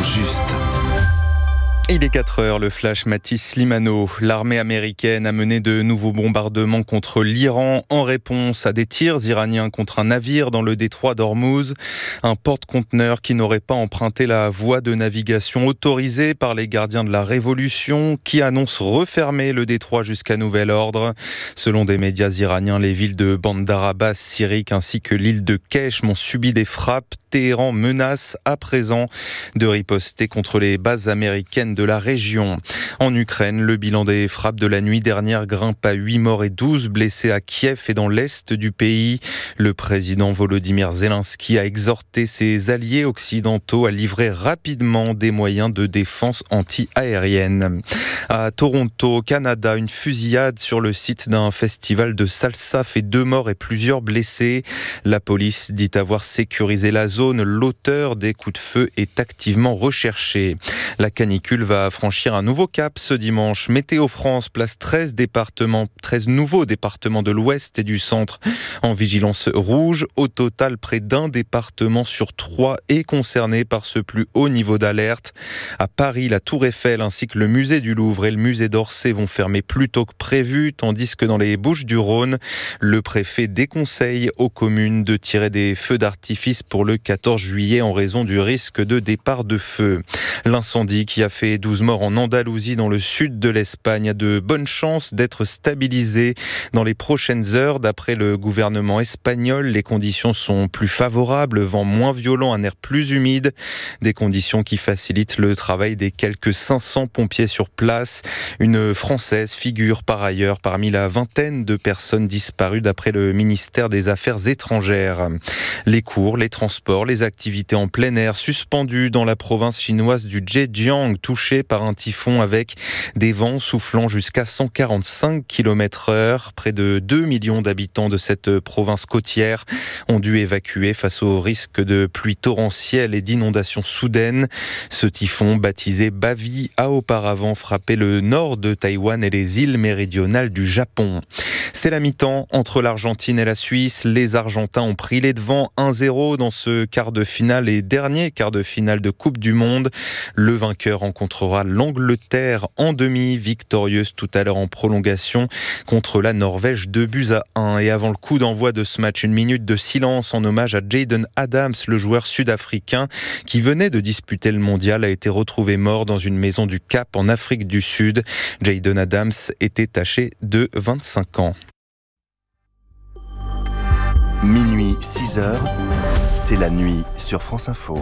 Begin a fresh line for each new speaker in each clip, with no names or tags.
juste.
Il est 4h, le flash Mathis Slimano. L'armée américaine a mené de nouveaux bombardements contre l'Iran en réponse à des tirs iraniens contre un navire dans le détroit d'Ormuz. Un porte-conteneur qui n'aurait pas emprunté la voie de navigation autorisée par les gardiens de la Révolution qui annoncent refermer le détroit jusqu'à nouvel ordre. Selon des médias iraniens, les villes de Bandar Abbas, Sirik ainsi que l'île de Kesh ont subi des frappes. Téhéran menace à présent de riposter contre les bases américaines de la région. En Ukraine, le bilan des frappes de la nuit dernière grimpe à 8 morts et 12 blessés à Kiev et dans l'est du pays. Le président Volodymyr Zelensky a exhorté ses alliés occidentaux à livrer rapidement des moyens de défense anti-aérienne. À Toronto, au Canada, une fusillade sur le site d'un festival de salsa fait 2 morts et plusieurs blessés. La police dit avoir sécurisé la zone. L'auteur des coups de feu est activement recherché. La canicule va franchir un nouveau cap ce dimanche. Météo France place 13 nouveaux départements de l'Ouest et du Centre en vigilance rouge. Au total, près d'un département sur 3 est concerné par ce plus haut niveau d'alerte. À Paris, la Tour Eiffel ainsi que le musée du Louvre et le musée d'Orsay vont fermer plus tôt que prévu, tandis que dans les Bouches-du-Rhône, le préfet déconseille aux communes de tirer des feux d'artifice pour le 14 juillet en raison du risque de départ de feu. L'incendie qui a fait 12 morts en Andalousie dans le sud de l'Espagne a de bonnes chances d'être stabilisé dans les prochaines heures. D'après le gouvernement espagnol, les conditions sont plus favorables, vent moins violent, un air plus humide, des conditions qui facilitent le travail des quelques 500 pompiers sur place. Une Française figure par ailleurs parmi la vingtaine de personnes disparues d'après le ministère des Affaires étrangères. Les cours, les transports, les activités en plein air suspendues dans la province chinoise du Zhejiang, touchée par un typhon avec des vents soufflant jusqu'à 145 km/h. Près de 2 millions d'habitants de cette province côtière ont dû évacuer face au risque de pluies torrentielles et d'inondations soudaines. Ce typhon, baptisé Bavi, a auparavant frappé le nord de Taïwan et les îles méridionales du Japon. C'est la mi-temps entre l'Argentine et la Suisse. Les Argentins ont pris les devants 1-0 dans ce quart de finale et dernier quart de finale de Coupe du Monde. Le vainqueur rencontrera l'Angleterre en demi, victorieuse tout à l'heure en prolongation contre la Norvège 2-1. Et avant le coup d'envoi de ce match, une minute de silence en hommage à Jayden Adams, le joueur sud-africain qui venait de disputer le mondial, a été retrouvé mort dans une maison du Cap en Afrique du Sud. Jayden Adams était âgé de 25 ans.
Minuit, 6h, c'est la nuit sur France Info.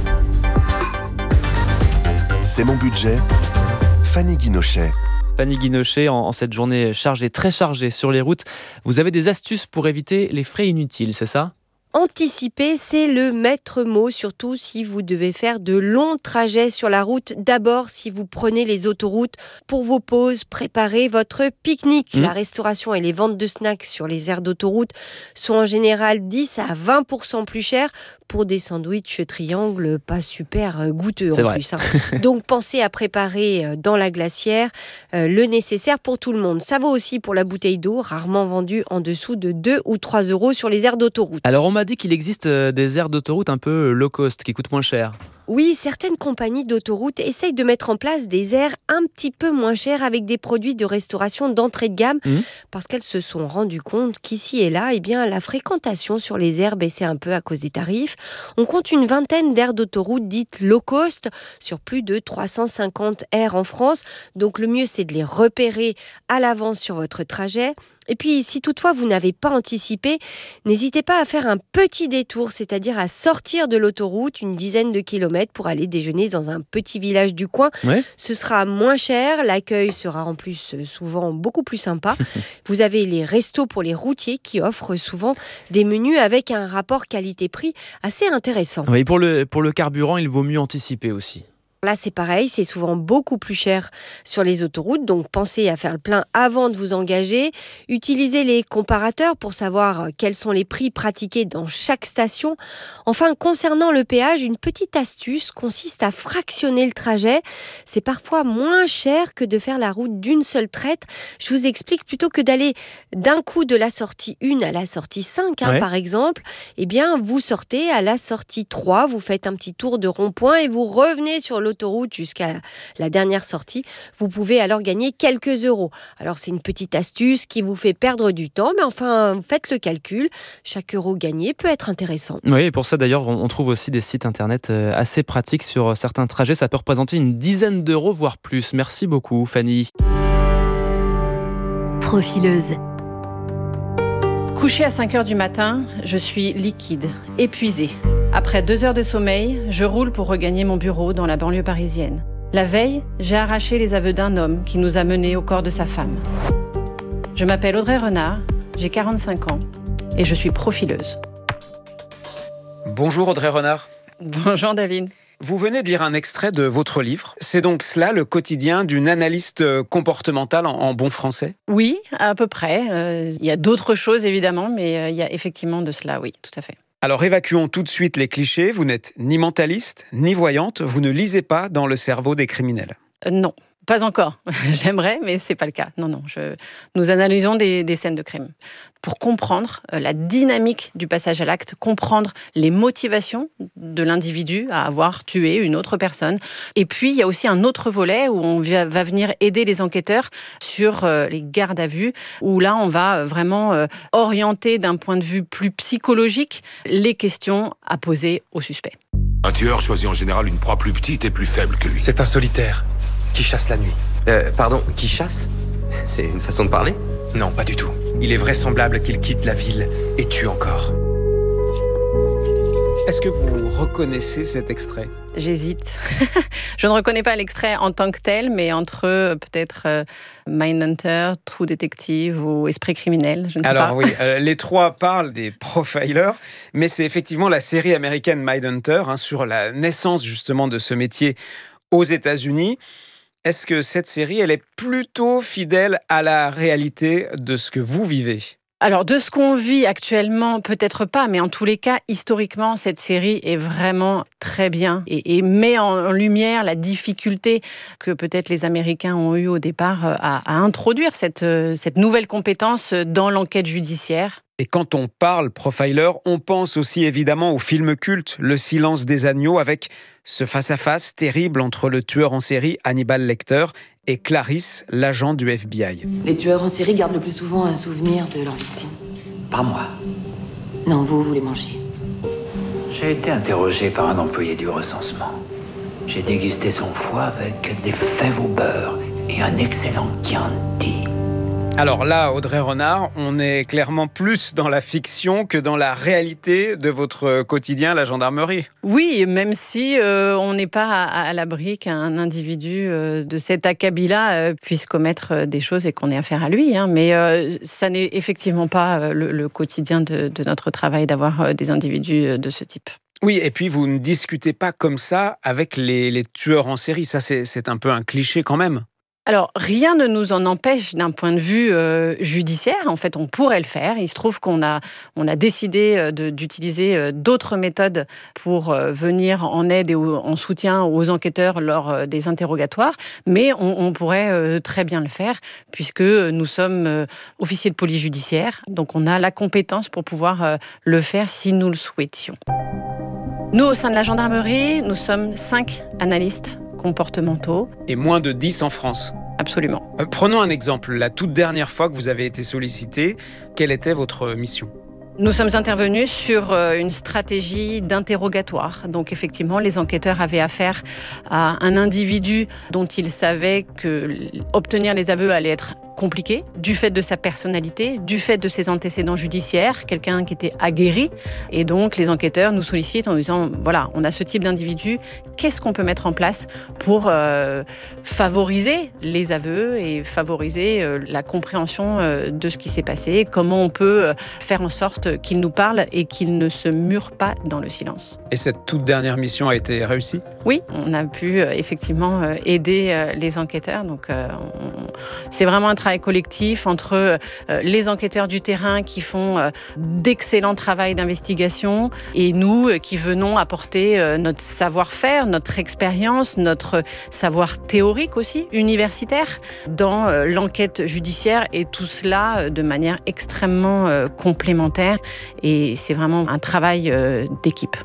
C'est mon budget, Fanny Guinochet.
Fanny Guinochet, en cette journée chargée, très chargée sur les routes, vous avez des astuces pour éviter les frais inutiles, c'est ça ?
Anticiper, c'est le maître mot, surtout si vous devez faire de longs trajets sur la route. D'abord, si vous prenez les autoroutes pour vos pauses, préparez votre pique-nique. La restauration et les ventes de snacks sur les aires d'autoroute sont en général 10 à 20% plus chères pour des sandwichs triangles pas super goûteux
c'est
en
vrai.
plus. Donc pensez à préparer dans la glacière le nécessaire pour tout le monde. Ça vaut aussi pour la bouteille d'eau, rarement vendue en dessous de 2 ou 3 euros sur les aires d'autoroute.
Alors on m'a dit qu'il existe des aires d'autoroute un peu low cost, qui coûtent moins cher.
Oui, certaines compagnies d'autoroute essayent de mettre en place des aires un petit peu moins chères avec des produits de restauration d'entrée de gamme parce qu'elles se sont rendues compte qu'ici et là, la fréquentation sur les aires baissait un peu à cause des tarifs. On compte une vingtaine d'aires d'autoroute dites low cost sur plus de 350 aires en France. Donc le mieux, c'est de les repérer à l'avance sur votre trajet. Et puis, si toutefois vous n'avez pas anticipé, n'hésitez pas à faire un petit détour, c'est-à-dire à sortir de l'autoroute une dizaine de kilomètres pour aller déjeuner dans un petit village du coin.
Ouais.
Ce sera moins cher, l'accueil sera en plus souvent beaucoup plus sympa. Vous avez les restos pour les routiers qui offrent souvent des menus avec un rapport qualité-prix assez intéressant.
Oui, pour le carburant, il vaut mieux anticiper aussi.
Là, c'est pareil, c'est souvent beaucoup plus cher sur les autoroutes, donc pensez à faire le plein avant de vous engager. Utilisez les comparateurs pour savoir quels sont les prix pratiqués dans chaque station. Enfin, concernant le péage, une petite astuce consiste à fractionner le trajet. C'est parfois moins cher que de faire la route d'une seule traite. Je vous explique, plutôt que d'aller d'un coup de la sortie 1 à la sortie 5, par exemple, eh bien, vous sortez à la sortie 3, vous faites un petit tour de rond-point et vous revenez sur l'autoroute jusqu'à la dernière sortie. Vous pouvez alors gagner quelques euros. Alors c'est une petite astuce qui vous fait perdre du temps, mais enfin faites le calcul. Chaque euro gagné peut être intéressant.
Oui, et pour ça d'ailleurs, on trouve aussi des sites internet assez pratiques sur certains trajets. Ça peut représenter une dizaine d'euros, voire plus. Merci beaucoup, Fanny.
Profileuse.
Couchée à 5h du matin, je suis liquide, épuisée. Après 2 heures de sommeil, je roule pour regagner mon bureau dans la banlieue parisienne. La veille, j'ai arraché les aveux d'un homme qui nous a menés au corps de sa femme. Je m'appelle Audrey Renard, j'ai 45 ans et je suis profileuse.
Bonjour Audrey Renard.
Bonjour David.
Vous venez de lire un extrait de votre livre. C'est donc cela, le quotidien d'une analyste comportementale en bon français ?
Oui, à peu près. Il y a d'autres choses évidemment, mais il y a effectivement de cela, oui, tout à fait.
Alors évacuons tout de suite les clichés. Vous n'êtes ni mentaliste, ni voyante. Vous ne lisez pas dans le cerveau des criminels.
Non, pas encore. J'aimerais, mais c'est pas le cas. Non. Nous analysons des scènes de crime pour comprendre la dynamique du passage à l'acte, comprendre les motivations de l'individu à avoir tué une autre personne. Et puis, il y a aussi un autre volet où on va venir aider les enquêteurs sur les gardes à vue, où là, on va vraiment orienter d'un point de vue plus psychologique les questions à poser au suspect.
Un tueur choisit en général une proie plus petite et plus faible que lui.
C'est un solitaire qui chasse la nuit.
Pardon, qui chasse ? C'est une façon de parler ?
Non, pas du tout. Il est vraisemblable qu'il quitte la ville et tue encore.
Est-ce que vous reconnaissez cet extrait ?
J'hésite. Je ne reconnais pas l'extrait en tant que tel, mais entre peut-être Mindhunter, True Detective ou Esprit criminel, je ne sais pas.
Alors oui, les trois parlent des profilers, mais c'est effectivement la série américaine Mindhunter, sur la naissance justement de ce métier aux États-Unis. Est-ce que cette série, elle est plutôt fidèle à la réalité de ce que vous vivez ?
Alors, de ce qu'on vit actuellement, peut-être pas, mais en tous les cas, historiquement, cette série est vraiment très bien et met en lumière la difficulté que peut-être les Américains ont eu au départ à introduire cette nouvelle compétence dans l'enquête judiciaire.
Et quand on parle profiler, on pense aussi évidemment au film culte Le silence des agneaux, avec ce face-à-face terrible entre le tueur en série Hannibal Lecter et Clarisse, l'agent du FBI.
Les tueurs en série gardent le plus souvent un souvenir de leur victime.
Pas moi.
Non, vous les mangez.
J'ai été interrogé par un employé du recensement. J'ai dégusté son foie avec des fèves au beurre et un excellent Chianti.
Alors là, Audrey Renard, on est clairement plus dans la fiction que dans la réalité de votre quotidien, la gendarmerie.
Oui, même si on n'est pas à l'abri qu'un individu de cet acabit-là puisse commettre des choses et qu'on ait affaire à lui. Mais ça n'est effectivement pas le quotidien de notre travail d'avoir des individus de ce type.
Oui, et puis vous ne discutez pas comme ça avec les tueurs en série. Ça, c'est un peu un cliché quand même.
Alors, rien ne nous en empêche d'un point de vue judiciaire. En fait, on pourrait le faire. Il se trouve qu'on a décidé d'utiliser d'autres méthodes pour venir en aide et en soutien aux enquêteurs lors des interrogatoires. Mais on pourrait très bien le faire puisque nous sommes officiers de police judiciaire. Donc, on a la compétence pour pouvoir le faire si nous le souhaitions. Nous, au sein de la gendarmerie, nous sommes 5 analystes comportementaux.
Et moins de 10 en France.
Absolument.
Prenons un exemple. La toute dernière fois que vous avez été sollicité, quelle était votre mission ?
Nous sommes intervenus sur une stratégie d'interrogatoire. Donc effectivement, les enquêteurs avaient affaire à un individu dont ils savaient que obtenir les aveux allait être compliqué, du fait de sa personnalité, du fait de ses antécédents judiciaires, quelqu'un qui était aguerri. Et donc, les enquêteurs nous sollicitent en disant, voilà, on a ce type d'individu, qu'est-ce qu'on peut mettre en place pour favoriser les aveux et favoriser la compréhension de ce qui s'est passé, comment on peut faire en sorte qu'il nous parle et qu'il ne se mure pas dans le silence.
Et cette toute dernière mission a été réussie ?
Oui, on a pu effectivement aider les enquêteurs. Donc, c'est vraiment un travail collectif entre les enquêteurs du terrain qui font d'excellents travaux d'investigation et nous qui venons apporter notre savoir-faire, notre expérience, notre savoir théorique aussi, universitaire, dans l'enquête judiciaire, et tout cela de manière extrêmement complémentaire. Et c'est vraiment un travail d'équipe.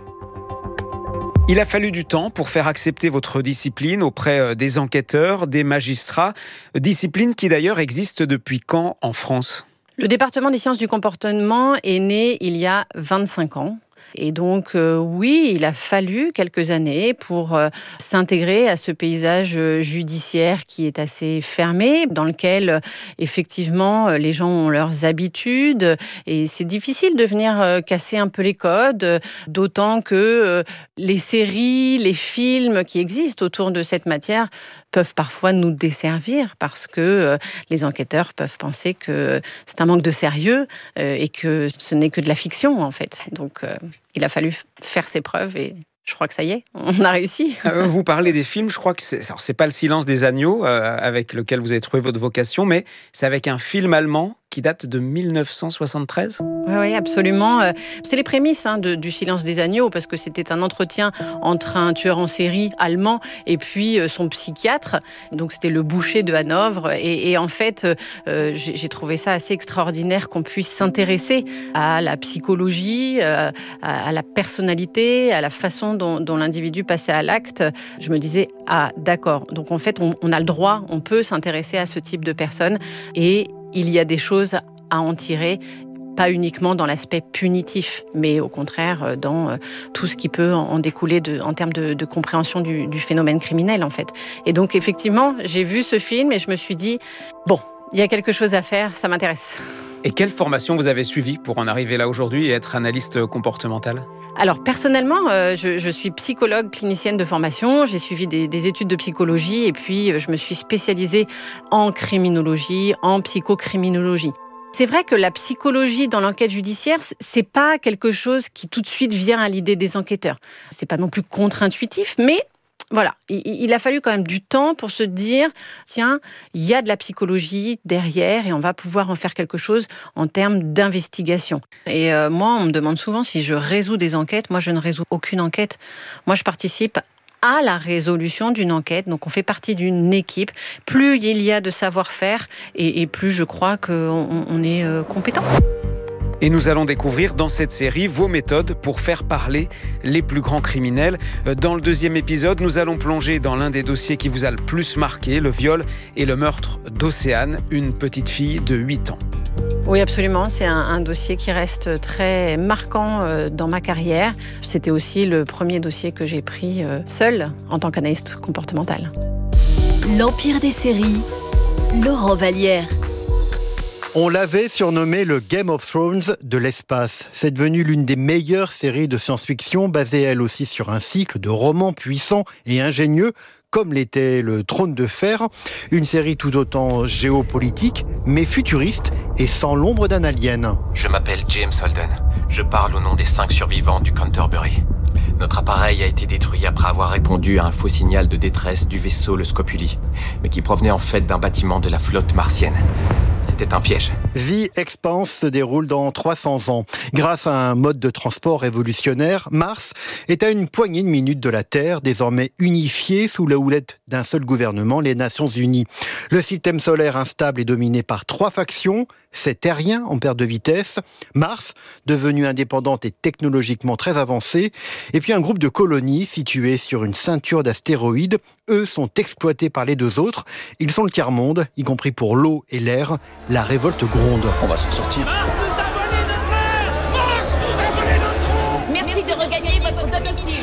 Il a fallu du temps pour faire accepter votre discipline auprès des enquêteurs, des magistrats, discipline qui d'ailleurs existe depuis quand en France ?
Le département des sciences du comportement est né il y a 25 ans. Et donc, oui, il a fallu quelques années pour s'intégrer à ce paysage judiciaire qui est assez fermé, dans lequel, effectivement, les gens ont leurs habitudes. Et c'est difficile de venir casser un peu les codes, d'autant que les séries, les films qui existent autour de cette matière peuvent parfois nous desservir parce que les enquêteurs peuvent penser que c'est un manque de sérieux et que ce n'est que de la fiction, en fait. Donc, il a fallu faire ses preuves et je crois que ça y est, on a réussi.
Vous parlez des films, je crois que c'est pas Le Silence des agneaux avec lequel vous avez trouvé votre vocation, mais c'est avec un film allemand qui date de 1973.
Oui, absolument. C'est les prémices du Silence des agneaux, parce que c'était un entretien entre un tueur en série allemand et puis son psychiatre. Donc c'était le boucher de Hanovre. Et en fait, j'ai trouvé ça assez extraordinaire qu'on puisse s'intéresser à la psychologie, à la personnalité, à la façon dont l'individu passait à l'acte. Je me disais, ah d'accord, donc en fait on a le droit, on peut s'intéresser à ce type de personnes, et il y a des choses à en tirer, pas uniquement dans l'aspect punitif, mais au contraire dans tout ce qui peut en découler en termes de compréhension du phénomène criminel, en fait. Et donc, effectivement, j'ai vu ce film et je me suis dit, bon, il y a quelque chose à faire, ça m'intéresse.
Et quelle formation vous avez suivie pour en arriver là aujourd'hui et être analyste comportemental ?
Alors, personnellement, je suis psychologue clinicienne de formation. J'ai suivi des études de psychologie et puis je me suis spécialisée en criminologie, en psychocriminologie. C'est vrai que la psychologie dans l'enquête judiciaire, c'est pas quelque chose qui tout de suite vient à l'idée des enquêteurs. C'est pas non plus contre-intuitif, mais voilà, il a fallu quand même du temps pour se dire, tiens, il y a de la psychologie derrière et on va pouvoir en faire quelque chose en termes d'investigation. Et moi, on me demande souvent si je résous des enquêtes. Moi, je ne résous aucune enquête. Moi, je participe à la résolution d'une enquête. Donc, on fait partie d'une équipe. Plus il y a de savoir-faire et plus je crois qu'on est compétent.
Et nous allons découvrir dans cette série vos méthodes pour faire parler les plus grands criminels. Dans le deuxième épisode, nous allons plonger dans l'un des dossiers qui vous a le plus marqué, le viol et le meurtre d'Océane, une petite fille de 8 ans.
Oui, absolument. C'est un dossier qui reste très marquant dans ma carrière. C'était aussi le premier dossier que j'ai pris seul en tant qu'analyste comportemental.
L'Empire des séries, Laurent Vallière.
On l'avait surnommé le Game of Thrones de l'espace. C'est devenu l'une des meilleures séries de science-fiction, basée elle aussi sur un cycle de romans puissants et ingénieux, comme l'était le Trône de Fer, une série tout autant géopolitique, mais futuriste et sans l'ombre d'un alien.
Je m'appelle James Holden. Je parle au nom des 5 survivants du Canterbury. Notre appareil a été détruit après avoir répondu à un faux signal de détresse du vaisseau le Scopuli, mais qui provenait en fait d'un bâtiment de la flotte martienne. C'était un piège.
The Expanse se déroule dans 300 ans. Grâce à un mode de transport révolutionnaire, Mars est à une poignée de minutes de la Terre, désormais unifiée sous la houlette d'un seul gouvernement, les Nations Unies. Le système solaire instable est dominé par 3 factions. C'est terrien en perte de vitesse. Mars, devenue indépendante et technologiquement très avancée. Et puis un groupe de colonies situées sur une ceinture d'astéroïdes. Eux sont exploités par les 2 autres. Ils sont le tiers-monde, y compris pour l'eau et l'air. La révolte gronde.
On va s'en sortir.
Mars nous a volé notre mer ! Mars nous a volé notre trône !
Merci de regagner votre domicile.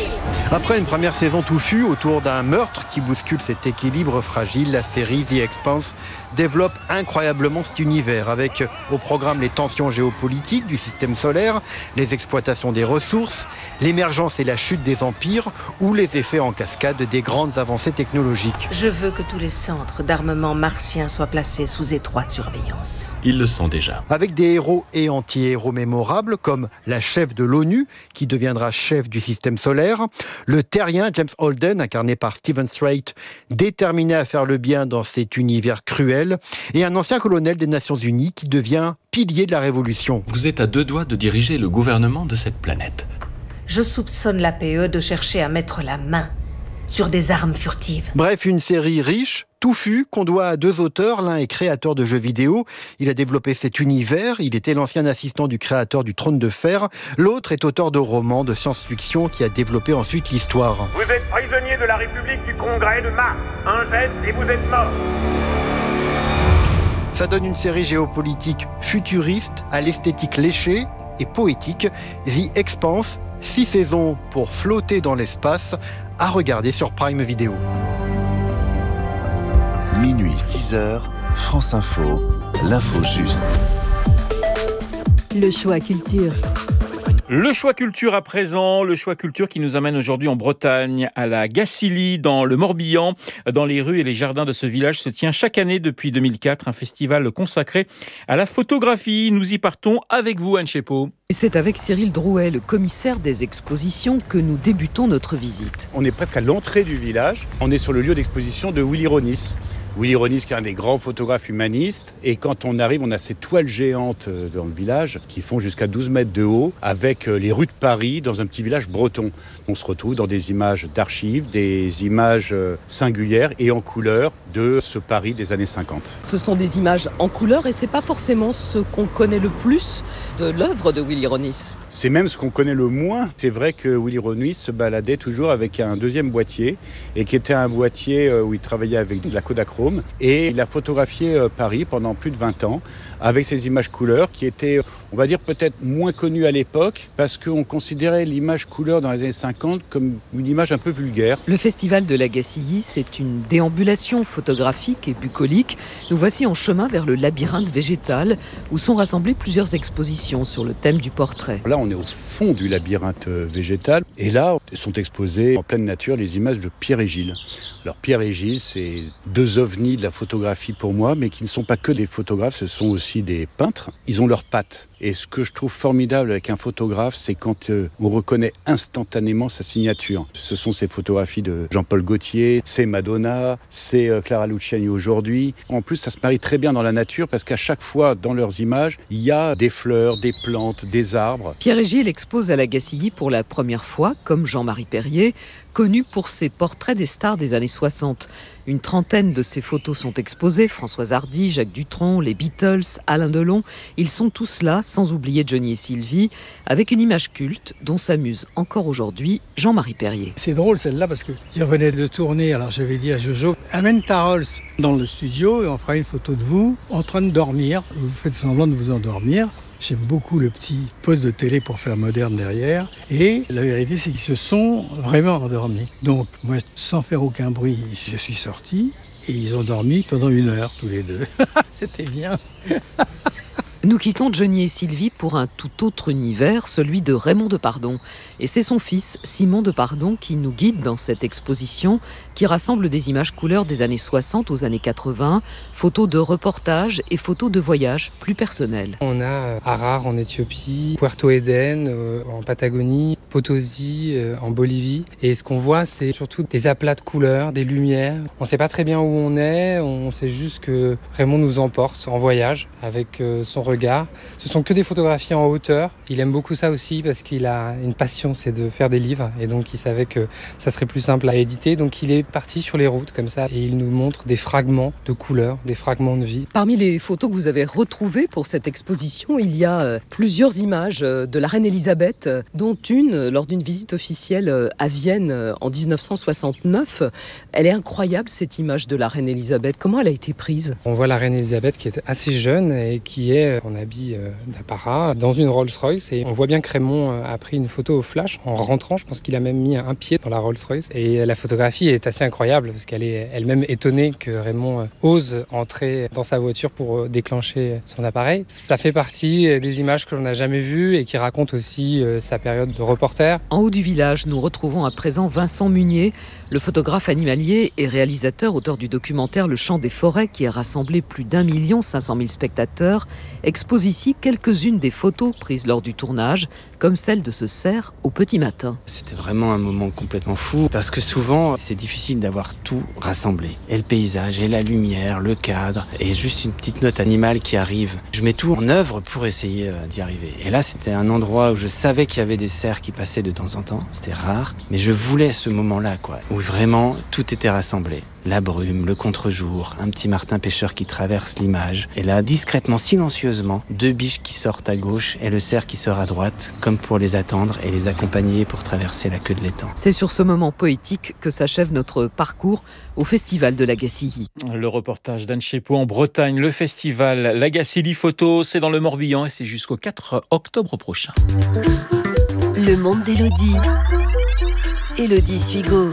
Après une première saison touffue autour d'un meurtre qui bouscule cet équilibre fragile, la série The Expanse développe incroyablement cet univers avec au programme les tensions géopolitiques du système solaire, les exploitations des ressources, l'émergence et la chute des empires ou les effets en cascade des grandes avancées technologiques.
Je veux que tous les centres d'armement martiens soient placés sous étroite surveillance.
Ils le sont déjà.
Avec des héros et anti-héros mémorables comme la chef de l'ONU qui deviendra chef du système solaire, le terrien James Holden incarné par Steven Strait, déterminé à faire le bien dans cet univers cruel, et un ancien colonel des Nations Unies qui devient pilier de la révolution.
Vous êtes à 2 doigts de diriger le gouvernement de cette planète.
Je soupçonne l'APE de chercher à mettre la main sur des armes furtives.
Bref, une série riche, touffue, qu'on doit à 2 auteurs. L'un est créateur de jeux vidéo. Il a développé cet univers. Il était l'ancien assistant du créateur du Trône de Fer. L'autre est auteur de romans de science-fiction qui a développé ensuite l'histoire.
Vous êtes prisonnier de la République du Congrès de Mars. Un geste et vous êtes mort.
Ça donne une série géopolitique futuriste, à l'esthétique léchée et poétique. The Expanse, 6 saisons pour flotter dans l'espace, à regarder sur Prime Video.
Minuit 6h, France Info, l'info juste.
Le choix culture.
Le choix culture à présent, le choix culture qui nous amène aujourd'hui en Bretagne, à la Gacilly, dans le Morbihan. Dans les rues et les jardins de ce village se tient chaque année depuis 2004 un festival consacré à la photographie. Nous y partons avec vous, Anne Chepot.
C'est avec Cyril Drouet, le commissaire des expositions, que nous débutons notre visite.
On est presque à l'entrée du village. On est sur le lieu d'exposition de Willy Ronis. Willy Ronis, qui est un des grands photographes humanistes. Et quand on arrive, on a ces toiles géantes dans le village qui font jusqu'à 12 mètres de haut avec les rues de Paris dans un petit village breton. On se retrouve dans des images d'archives, des images singulières et en couleur de ce Paris des années 50.
Ce sont des images en couleur et c'est pas forcément ce qu'on connaît le plus de l'œuvre de Willy Ronis.
C'est même ce qu'on connaît le moins. C'est vrai que Willy Ronis se baladait toujours avec un deuxième boîtier et qui était un boîtier où il travaillait avec de la Kodachrome. Et il a photographié Paris pendant plus de 20 ans avec ces images couleurs qui étaient, on va dire, peut-être moins connues à l'époque parce qu'on considérait l'image couleur dans les années 50 comme une image un peu vulgaire.
Le festival de la Gacilly, c'est une déambulation photographique et bucolique. Nous voici en chemin vers le labyrinthe végétal où sont rassemblées plusieurs expositions sur le thème du portrait.
Là, on est au fond du labyrinthe végétal et là sont exposées en pleine nature les images de Pierre et Gilles. Alors Pierre et Gilles, c'est 2 ovnis de la photographie pour moi, mais qui ne sont pas que des photographes, ce sont aussi des peintres. Ils ont leurs pattes. Et ce que je trouve formidable avec un photographe, c'est quand on reconnaît instantanément sa signature. Ce sont ces photographies de Jean-Paul Gaultier, c'est Madonna, c'est Clara Luciani aujourd'hui. En plus, ça se marie très bien dans la nature parce qu'à chaque fois, dans leurs images, il y a des fleurs, des plantes, des arbres.
Pierre et Gilles expose à la Gacilly pour la première fois, comme Jean-Marie Perrier, connu pour ses portraits des stars des années 60. Une trentaine de ses photos sont exposées, Françoise Hardy, Jacques Dutronc, les Beatles, Alain Delon. Ils sont tous là, sans oublier Johnny et Sylvie, avec une image culte dont s'amuse encore aujourd'hui Jean-Marie Perrier.
C'est drôle celle-là parce qu'il revenait de tourner, alors j'avais dit à Jojo, amène ta Rolls dans le studio et on fera une photo de vous en train de dormir. Vous faites semblant de vous endormir. J'aime beaucoup le petit poste de télé pour faire moderne derrière. Et la vérité, c'est qu'ils se sont vraiment endormis. Donc, moi, sans faire aucun bruit, je suis sorti. Et ils ont dormi pendant 1 heure, tous les deux. C'était bien.
Nous quittons Johnny et Sylvie pour un tout autre univers, celui de Raymond Depardon. Et c'est son fils, Simon Depardon, qui nous guide dans cette exposition qui rassemble des images couleurs des années 60 aux années 80, photos de reportages et photos de voyages plus personnels.
On a Harar en Éthiopie, Puerto Eden en Patagonie, Potosi en Bolivie. Et ce qu'on voit, c'est surtout des aplats de couleurs, des lumières. On ne sait pas très bien où on est, on sait juste que Raymond nous emporte en voyage avec son regard. Ce sont que des photographies en hauteur. Il aime beaucoup ça aussi parce qu'il a une passion, c'est de faire des livres. Et donc il savait que ça serait plus simple à éditer. Donc il est parti sur les routes comme ça et il nous montre des fragments de couleurs, des fragments de vie.
Parmi les photos que vous avez retrouvées pour cette exposition, il y a plusieurs images de la reine Elisabeth, dont une lors d'une visite officielle à Vienne en 1969. Elle est incroyable cette image de la reine Elisabeth. Comment elle a été prise ?
On voit la reine Elisabeth qui est assez jeune et qui est en habit d'apparat dans une Rolls-Royce et on voit bien que Raymond a pris une photo au flash en rentrant. Je pense qu'il a même mis un pied dans la Rolls-Royce et la photographie est assez incroyable parce qu'elle est elle-même étonnée que Raymond ose entrer dans sa voiture pour déclencher son appareil. Ça fait partie des images que l'on n'a jamais vues et qui racontent aussi sa période de reporter.
En haut du village, nous retrouvons à présent Vincent Munier, le photographe animalier et réalisateur, auteur du documentaire Le Chant des Forêts qui a rassemblé plus d'1 500 000 spectateurs, expose ici quelques-unes des photos prises lors du tournage, comme celle de ce cerf au petit matin.
C'était vraiment un moment complètement fou parce que souvent c'est difficile d'avoir tout rassemblé. Et le paysage, et la lumière, le cadre, et juste une petite note animale qui arrive. Je mets tout en œuvre pour essayer d'y arriver. Et là c'était un endroit où je savais qu'il y avait des cerfs qui passaient de temps en temps, c'était rare, mais je voulais ce moment-là, où vraiment tout était rassemblé. La brume, le contre-jour, un petit martin pêcheur qui traverse l'image. Et là, discrètement, silencieusement, 2 biches qui sortent à gauche et le cerf qui sort à droite, comme pour les attendre et les accompagner pour traverser la queue de l'étang.
C'est sur ce moment poétique que s'achève notre parcours au Festival de la Gacilly.
Le reportage d'Anne Chépot en Bretagne, le festival La Gacilly Photo, c'est dans le Morbihan et c'est jusqu'au 4 octobre prochain.
Le monde d'Élodie. Élodie Suigo.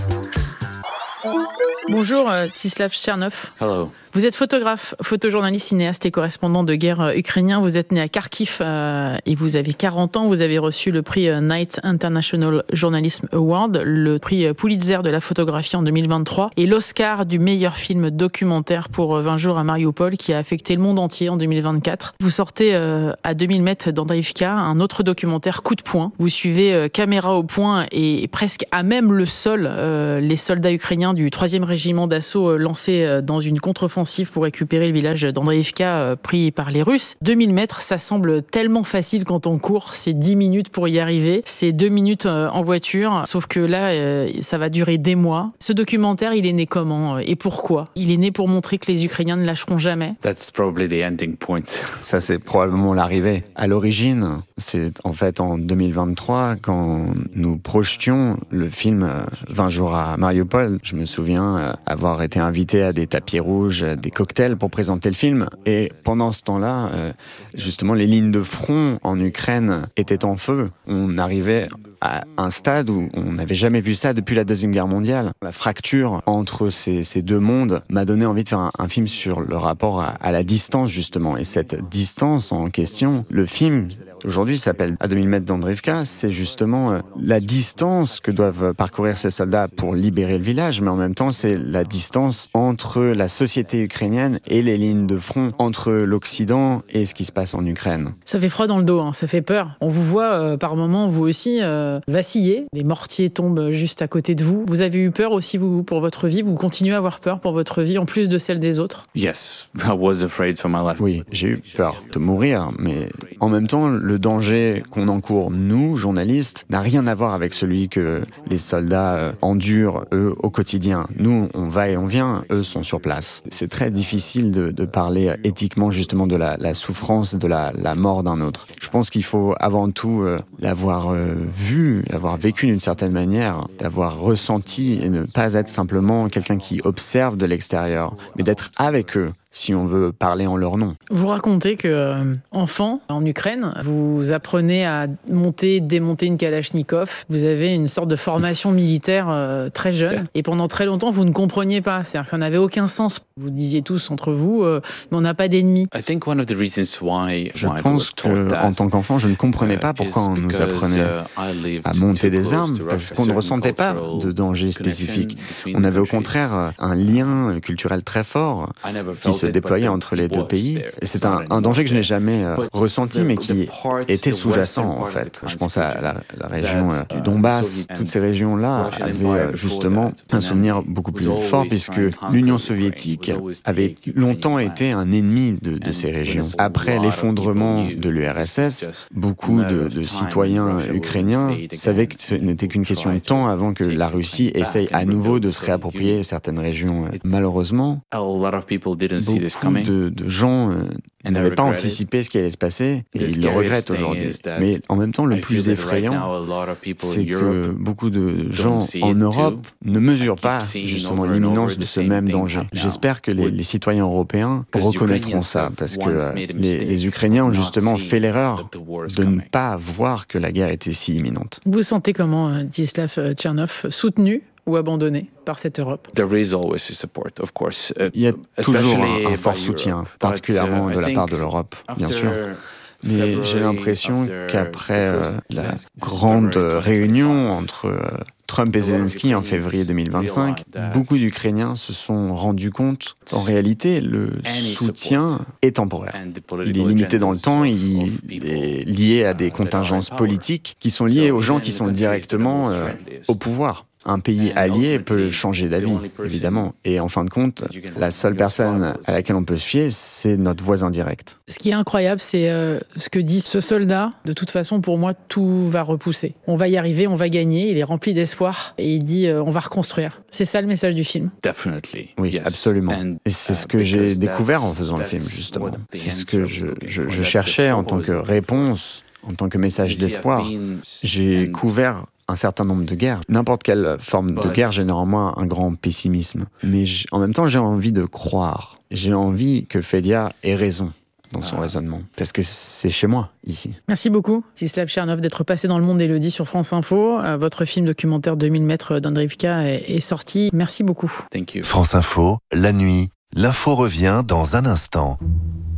Bonjour, Tislav Tchernov.
Hello.
Vous êtes photographe, photojournaliste, cinéaste et correspondant de guerre ukrainien. Vous êtes né à Kharkiv et vous avez 40 ans. Vous avez reçu le prix Knight International Journalism Award, le prix Pulitzer de la photographie en 2023 et l'Oscar du meilleur film documentaire pour 20 jours à Mariupol qui a affecté le monde entier en 2024. Vous sortez à 2000 mètres d'Andreïvka, un autre documentaire coup de poing. Vous suivez caméra au point et presque à même le sol les soldats ukrainiens du 3e régiment d'assaut lancés dans une contre-offensive pour récupérer le village d'Andreïvka pris par les Russes. 2000 mètres, ça semble tellement facile quand on court. C'est 10 minutes pour y arriver. C'est 2 minutes en voiture. Sauf que là, ça va durer des mois. Ce documentaire, il est né comment et pourquoi ? Il est né pour montrer que les Ukrainiens ne lâcheront jamais.
That's probably the ending point.
Ça, c'est probablement l'arrivée. À l'origine, c'est en fait en 2023, quand nous projetions le film 20 jours à Mariupol. Je me souviens avoir été invité à des tapis rouges, des cocktails pour présenter le film. Et pendant ce temps-là, justement, les lignes de front en Ukraine étaient en feu. On arrivait à un stade où on n'avait jamais vu ça depuis la Deuxième Guerre mondiale. La fracture entre ces deux mondes m'a donné envie de faire un film sur le rapport à la distance, justement. Et cette distance en question, le film, aujourd'hui, s'appelle À 2000 mètres d'Andreïvka. C'est justement la distance que doivent parcourir ces soldats pour libérer le village, mais en même temps, c'est la distance entre la société ukrainienne et les lignes de front, entre l'Occident et ce qui se passe en Ukraine.
Ça fait froid dans le dos, hein, ça fait peur. On vous voit par moments, vous aussi, vaciller. Les mortiers tombent juste à côté de vous. Vous avez eu peur aussi, vous, pour votre vie ? Vous continuez à avoir peur pour votre vie, en plus de celle des autres ?
Yes, I was afraid for my life.
Oui, j'ai eu peur de mourir, mais en même temps, le danger qu'on encourt, nous, journalistes, n'a rien à voir avec celui que les soldats endurent, eux, au quotidien. Nous, on va et on vient, eux sont sur place. C'est très difficile de parler éthiquement, justement, de la souffrance, de la mort d'un autre. Je pense qu'il faut avant tout l'avoir vu, l'avoir vécu d'une certaine manière, d'avoir ressenti et ne pas être simplement quelqu'un qui observe de l'extérieur, mais d'être avec eux, si on veut parler en leur nom.
Vous racontez que, enfant, en Ukraine, vous apprenez à monter, démonter une Kalachnikov. Vous avez une sorte de formation militaire très jeune. Et pendant très longtemps, vous ne compreniez pas. C'est-à-dire que ça n'avait aucun sens. Vous disiez tous entre vous, mais on n'a pas d'ennemis.
Je pense qu'en tant qu'enfant, je ne comprenais pas pourquoi on nous apprenait à monter des armes, parce qu'on ne ressentait pas de danger spécifique. On avait au contraire un lien culturel très fort qui se déployait entre les deux pays. Et c'est un danger que je n'ai jamais ressenti, mais qui était sous-jacent, en fait. Je pense à la région du Donbass. Toutes ces régions-là avaient justement un souvenir beaucoup plus fort, puisque l'Union soviétique avait longtemps été un ennemi de ces régions. Après l'effondrement de l'URSS, beaucoup de citoyens ukrainiens savaient que ce n'était qu'une question de temps avant que la Russie essaye à nouveau de se réapproprier certaines régions. Malheureusement, de gens n'avaient pas anticipé ce qui allait se passer et ils le regrettent aujourd'hui. Mais en même temps, le plus effrayant, c'est que beaucoup de gens en Europe ne mesurent pas justement l'imminence de ce même danger. J'espère que les citoyens européens reconnaîtront ça, parce que les Ukrainiens ont justement fait l'erreur de ne pas voir que la guerre était si imminente.
Vous sentez comment, Dzislav Tchernov, soutenu ou abandonné par cette Europe?
Il y a toujours un fort soutien, particulièrement de la part de l'Europe, bien sûr. Mais j'ai l'impression qu'après la grande réunion entre Trump et Zelensky en février 2025, beaucoup d'Ukrainiens se sont rendus compte qu'en réalité, le soutien est temporaire. Il est limité dans le temps, il est lié à des contingences politiques qui sont liées aux gens qui sont directement au pouvoir. Un pays allié peut changer d'avis, évidemment. Et en fin de compte, la seule personne à laquelle on peut se fier, c'est notre voisin direct.
Ce qui est incroyable, c'est ce que dit ce soldat. De toute façon, pour moi, tout va repousser. On va y arriver, on va gagner. Il est rempli d'espoir et il dit on va reconstruire. C'est ça le message du film.
Oui, absolument. Et c'est ce que j'ai découvert en faisant le film, justement. C'est ce que je cherchais en tant que réponse, en tant que message d'espoir. J'ai couvert un certain nombre de guerres. N'importe quelle forme de guerre génère en moi un grand pessimisme. Mais en même temps, j'ai envie de croire. J'ai envie que Fédia ait raison dans son raisonnement. Parce que c'est chez moi, ici.
Merci beaucoup, Dzislav Tchernov, d'être passé dans le monde d'Élodie sur France Info. Votre film documentaire 2000 mètres d'Andreïvka est sorti. Merci beaucoup.
France Info, la nuit, l'info revient dans un instant.